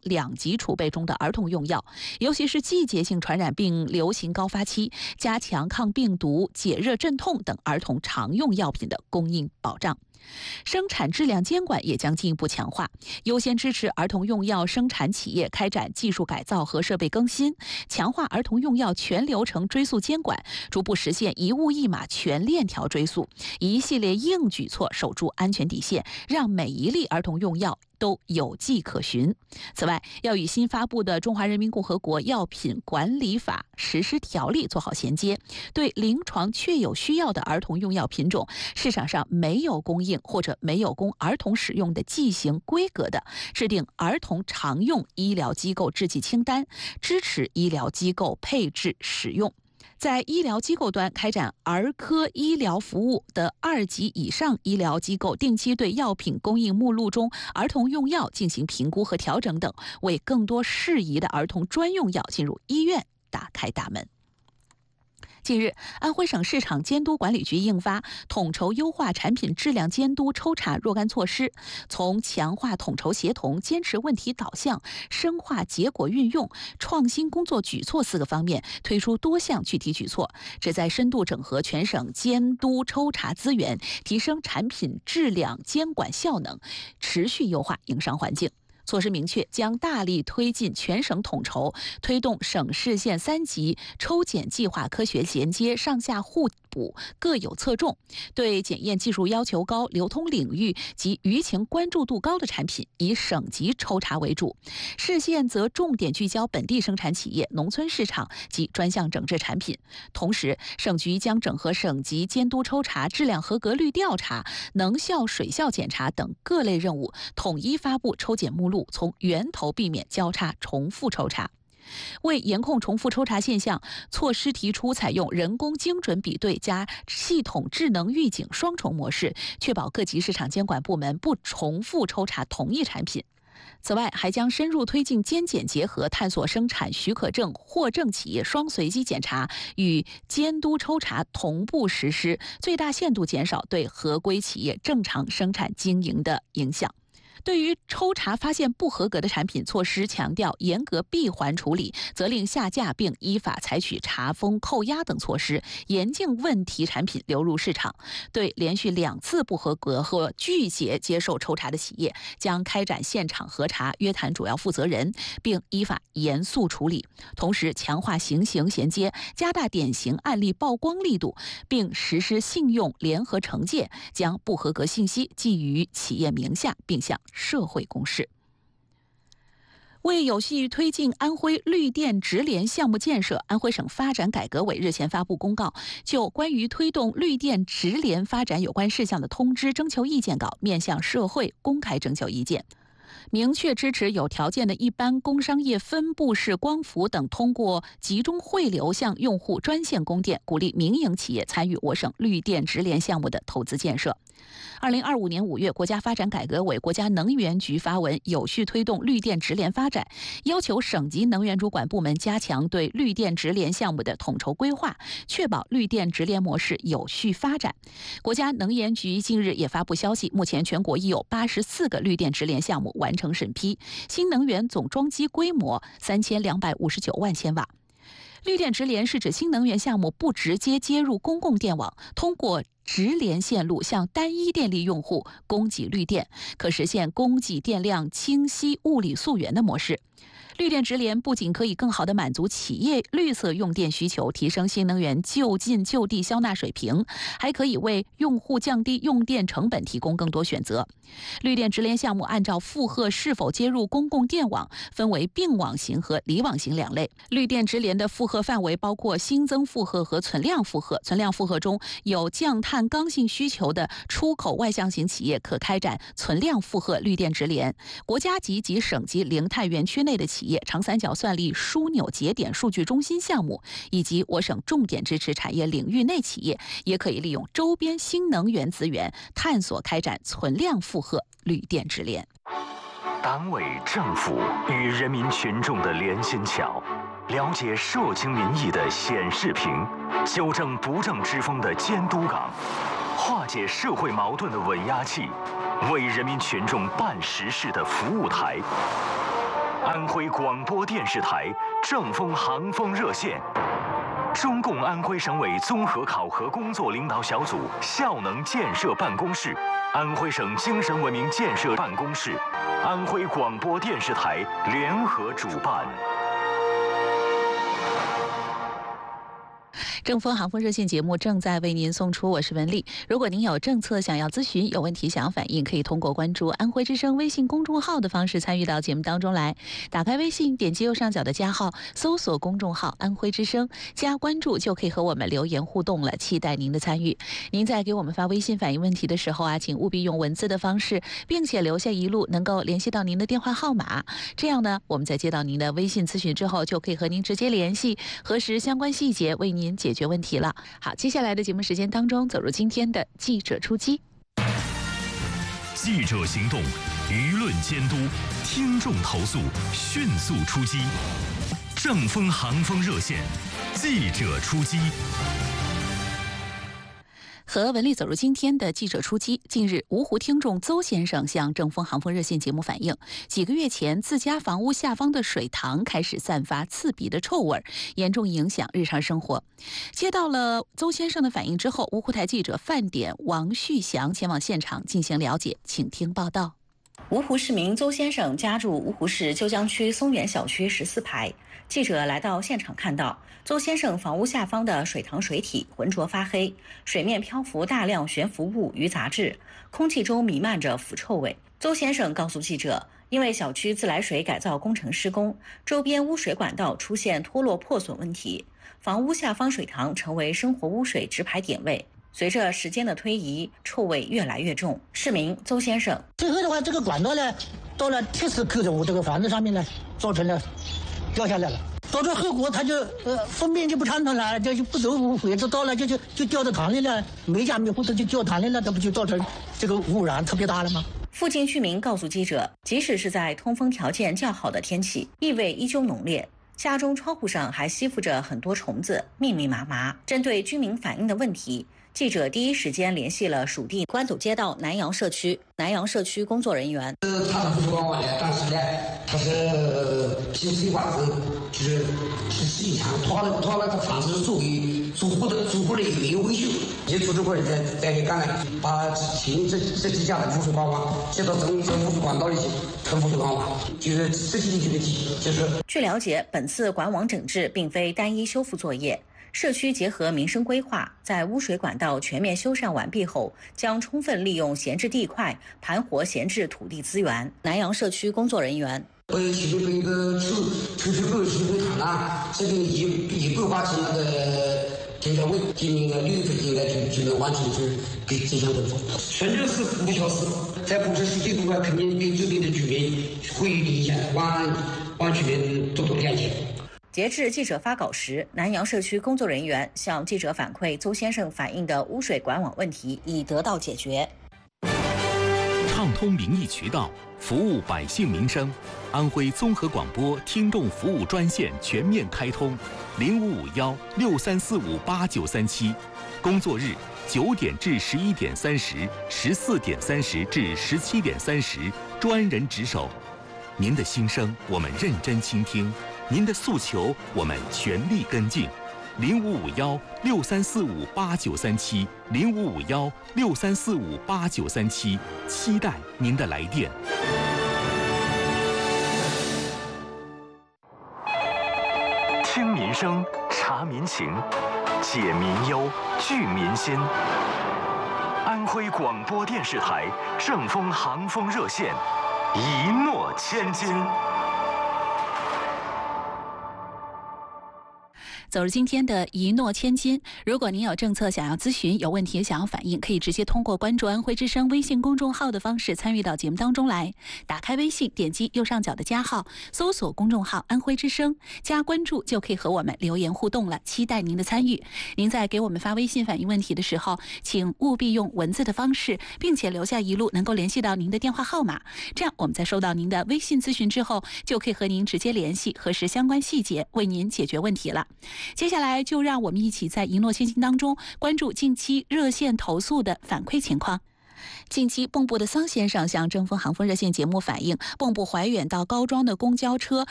2级储备中的儿童用药，尤其是季节性传染病流行高发期，加强抗病毒、解热镇痛等儿童常用药品的供应保障。生产质量监管也将进一步强化，优先支持儿童用药生产企业开展技术改造和设备更新，强化儿童用药全流程追溯监管，逐步实现一物一码全链条追溯，一系列硬举措守住安全底线，让每一粒儿童用药都有迹可循。此外，要与新发布的《中华人民共和国药品管理法实施条例》做好衔接，对临床确有需要的儿童用药品种，市场上没有供应或者没有供儿童使用的剂型规格的，制定儿童常用医疗机构制剂清单，支持医疗机构配置使用。在医疗机构端开展儿科医疗服务的2级以上医疗机构，定期对药品供应目录中儿童用药进行评估和调整等，为更多适宜的儿童专用药进入医院打开大门。近日，安徽省市场监督管理局印发《统筹优化产品质量监督抽查若干措施》，从强化统筹协同、坚持问题导向、深化结果运用、创新工作举措4个方面，推出多项具体举措，旨在深度整合全省监督抽查资源，提升产品质量监管效能，持续优化营商环境。措施明确，将大力推进全省统筹，推动省市县3级抽检计划科学衔接、上下互补、各有侧重，对检验技术要求高、流通领域及舆情关注度高的产品，以省级抽查为主；市县则重点聚焦本地生产企业、农村市场及专项整治产品。同时，省局将整合省级监督抽查、质量合格率调查、能效水效检查等各类任务，统一发布抽检目录，从源头避免交叉重复抽查。为严控重复抽查现象，措施提出采用人工精准比对加系统智能预警双重模式，确保各级市场监管部门不重复抽查同一产品。此外，还将深入推进监检结合，探索生产许可证获证企业双随机检查与监督抽查同步实施，最大限度减少对合规企业正常生产经营的影响。对于抽查发现不合格的产品，措施强调严格闭环处理，责令下架，并依法采取查封、扣押等措施，严禁问题产品流入市场。对连续2次不合格或拒绝接受抽查的企业，将开展现场核查，约谈主要负责人，并依法严肃处理。同时，强化刑刑衔接，加大典型案例曝光力度，并实施信用联合惩戒，将不合格信息记于企业名下，并向社会公示。为有序推进安徽绿电直联项目建设，安徽省发展改革委日前发布公告，就关于推动绿电直联发展有关事项的通知征求意见稿面向社会公开征求意见。明确支持有条件的一般工商业分布式光伏等通过集中汇流向用户专线供电，鼓励民营企业参与我省绿电直联项目的投资建设。2025年5月，国家发展改革委、国家能源局发文，有序推动绿电直联发展，要求省级能源主管部门加强对绿电直联项目的统筹规划，确保绿电直联模式有序发展。国家能源局近日也发布消息，目前全国已有84个绿电直联项目完成审批，新能源总装机规模3259万千瓦。绿电直联是指新能源项目不直接接入公共电网，通过直连线路向单一电力用户供给绿电，可实现供给电量清晰、物理溯源的模式。绿电直联不仅可以更好地满足企业绿色用电需求，提升新能源就近就地消纳水平，还可以为用户降低用电成本提供更多选择。绿电直联项目按照负荷是否接入公共电网，分为并网型和离网型2类。绿电直联的负荷范围包括新增负荷和存量负荷。存量负荷中有降碳刚性需求的出口外向型企业可开展存量负荷绿电直联。国家级及省级零碳园区内的企业、长三角算力枢纽节点数据中心项目以及我省重点支持产业领域内企业，也可以利用周边新能源资源，探索开展存量负荷绿电直联。 党委政府与人民群众的连心桥，了解社情民意的显示屏，纠正不正之风的监督岗，化解社会矛盾的稳压器，为人民群众办实事的服务台。 安徽广播电视台正风航风热线，中共安徽省委综合考核工作领导小组效能建设办公室、安徽省精神文明建设办公室、安徽广播电视台联合主办。 正风航风热线节目正在为您送出，我是文丽。如果您有政策想要咨询，有问题想要反映，可以通过关注安徽之声微信公众号的方式参与到节目当中来。打开微信，点击右上角的加号，搜索公众号安徽之声，加关注就可以和我们留言互动了，期待您的参与。您在给我们发微信反映问题的时候啊，请务必用文字的方式，并且留下一路能够联系到您的电话号码，这样呢，我们在接到您的微信咨询之后，就可以和您直接联系，核实相关细节，为您解决问题了。好，接下来的节目时间当中，走入今天的记者出击。 记者行动，舆论监督，听众投诉，迅速出击。正风航风热线，记者出击。 和文丽走入今天的记者出击。近日，芜湖听众邹先生向正风航风热线节目反映，几个月前自家房屋下方的水塘开始散发刺鼻的臭味，严重影响日常生活。接到了邹先生的反映之后，芜湖台记者饭点王旭祥前往现场进行了解，请听报道。 芜湖市民邹先生家住芜湖市鸠江区松原小区14排。记者来到现场看到，邹先生房屋下方的水塘水体浑浊发黑，水面漂浮大量悬浮物与杂质，空气中弥漫着腐臭味。邹先生告诉记者，因为小区自来水改造工程施工，周边污水管道出现脱落破损问题，房屋下方水塘成为生活污水直排点位。随着时间的推移，臭味越来越重。市民邹先生， 最后的话，这个管道呢，到了铁丝扣着我这个房子上面呢，造成了掉下来了。造成后果，它就粪便就不畅通了，这就不走污水，就到了就掉到塘里了，没家没户的就掉塘里了，这不就造成这个污染特别大了吗？ 附近居民告诉记者，即使是在通风条件较好的天气，异味依旧浓烈。家中窗户上还吸附着很多虫子，密密麻麻。针对居民反映的问题，记者第一时间联系了属地关堵街道南阳社区工作人员。 他不是管我的，但是呢，他是平时的话就是以前他那个房子作为住户的也没有维修，业主这块在干了，把这几家的污水管网接到政府管道里去，污水管网就是这几年就是据了解，本次管网整治并非单一修复作业。社区结合民生规划，在污水管道全面修缮完毕后，将充分利用闲置地块，盘活闲置土地资源。南阳社区工作人员， 其中一个抽水沟、水沟塘啊，这个已规划成那个停车位，今年的6月份应该就能完成给这项工作。全州是5个小时，在布置水沟肯定对周边的居民会有影响，望居民多多谅解。 截至记者发稿时，南阳社区工作人员向记者反馈邹先生反映的污水管网问题已得到解决。 畅通民意渠道，服务百姓民生。安徽综合广播听众服务专线全面开通，0551-63458937，工作日9点至11点30、14点30至17点30，专人值守。您的心声我们认真倾听，您的诉求我们全力跟进。0551-63458937 0551-63458937，期待您的来电。听民生，察民情，解民忧，聚民心。安徽广播电视台正风航风热线，一诺千金。 走入今天的一诺千金。如果您有政策想要咨询，有问题想要反映，可以直接通过关注安徽之声微信公众号的方式参与到节目当中来。打开微信，点击右上角的加号，搜索公众号安徽之声，加关注就可以和我们留言互动了，期待您的参与。您在给我们发微信反映问题的时候，请务必用文字的方式，并且留下一路能够联系到您的电话号码，这样我们在收到您的微信咨询之后，就可以和您直接联系，核实相关细节，为您解决问题了。接下来就让我们一起在一诺千金当中关注近期热线投诉的反馈情况。 近期，蚌埠的桑先生向争锋航风热线节目反映，蚌埠怀远到高庄的公交车